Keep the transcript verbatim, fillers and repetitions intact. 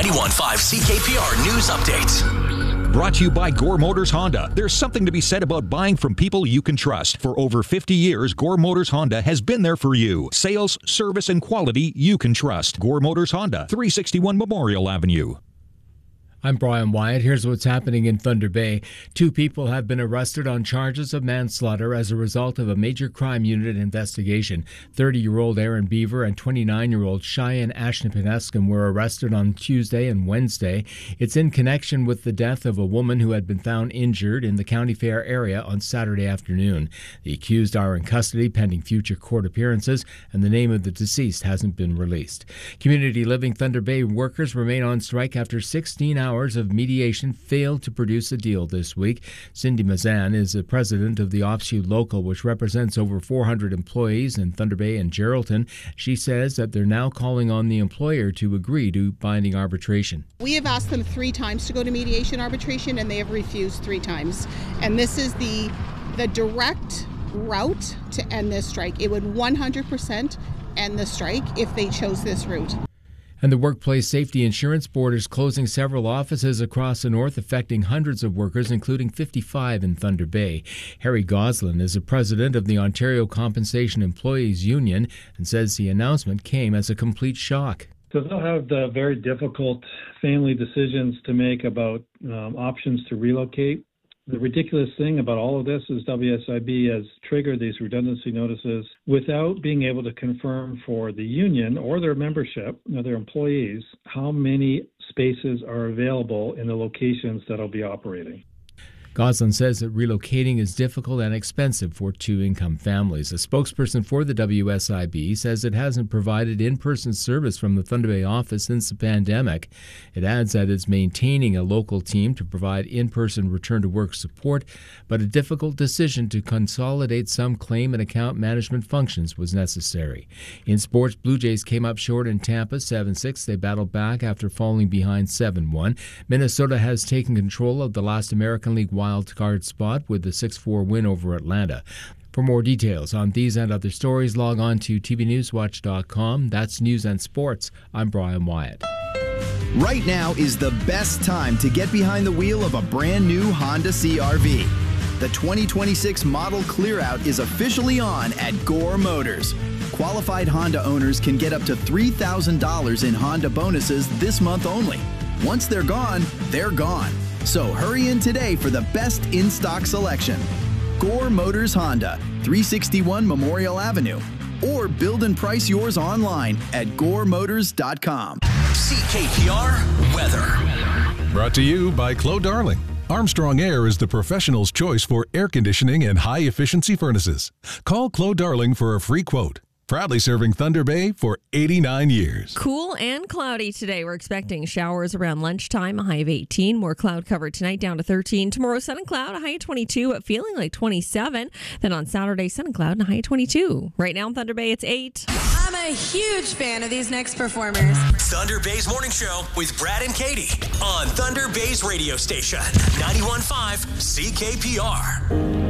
ninety-one point five C K P R News Updates. Brought to you by Gore Motors Honda. There's something to be said about buying from people you can trust. For over fifty years, Gore Motors Honda has been there for you. Sales, service, and quality you can trust. Gore Motors Honda, three sixty-one Memorial Avenue. I'm Brian Wyatt. Here's what's happening in Thunder Bay. Two people have been arrested on charges of manslaughter as a result of a major crime unit investigation. thirty-year-old Aaron Beaver and twenty-nine-year-old Cheyenne Ashnapanescum were arrested on Tuesday and Wednesday. It's in connection with the death of a woman who had been found injured in the County Fair area on Saturday afternoon. The accused are in custody pending future court appearances, and the name of the deceased hasn't been released. Community Living Thunder Bay workers remain on strike after sixteen hours of mediation failed to produce a deal this week. Cindy Mazan is the president of the offshoot local, which represents over four hundred employees in Thunder Bay and Geraldton. She says that they're now calling on the employer to agree to binding arbitration. We have asked them three times to go to mediation arbitration, and they have refused three times. And this is the the direct route to end this strike. It would one hundred percent end the strike if they chose this route. And the Workplace Safety Insurance Board is closing several offices across the north, affecting hundreds of workers, including fifty-five in Thunder Bay. Harry Goslin is the president of the Ontario Compensation Employees Union and says the announcement came as a complete shock. So they'll have the very difficult family decisions to make about um, options to relocate. The ridiculous thing about all of this is W S I B has triggered these redundancy notices without being able to confirm for the union or their membership, you know, their employees, how many spaces are available in the locations that will be operating. Goslin says that relocating is difficult and expensive for two-income families. A spokesperson for the W S I B says it hasn't provided in-person service from the Thunder Bay office since the pandemic. It adds that it's maintaining a local team to provide in-person return-to-work support, but a difficult decision to consolidate some claim and account management functions was necessary. In sports, Blue Jays came up short in Tampa seven six. They battled back after falling behind seven one. Minnesota has taken control of the last American League wild card spot with the six four win over Atlanta. For more details on these and other stories, log on to T V News Watch dot com. That's News and Sports. I'm Brian Wyatt. Right now is the best time to get behind the wheel of a brand new Honda C R V. The twenty twenty-six model clearout is officially on at Gore Motors. Qualified Honda owners can get up to three thousand dollars in Honda bonuses this month only. Once they're gone, they're gone. So hurry in today for the best in-stock selection. Gore Motors Honda, three sixty-one Memorial Avenue. Or build and price yours online at gore motors dot com. C K P R weather. Brought to you by Clos Darling. Armstrong Air is the professional's choice for air conditioning and high-efficiency furnaces. Call Clos Darling for a free quote. Proudly serving Thunder Bay for eighty-nine years. Cool and cloudy today. We're expecting showers around lunchtime, a high of eighteen. More cloud cover tonight, down to thirteen. Tomorrow, sun and cloud, a high of twenty-two, feeling like twenty-seven. Then on Saturday, sun and cloud, and a high of twenty-two. Right now in Thunder Bay, it's eight. I'm a huge fan of these next performers. Thunder Bay's Morning Show with Brad and Katie on Thunder Bay's radio station, ninety-one point five C K P R.